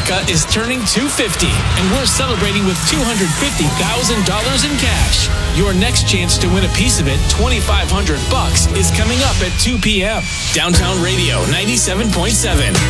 America is turning 250, and we're celebrating with $250,000 in cash. Your next chance to win a piece of it, $2,500, is coming up at 2 p.m. Downtown Radio 97.7.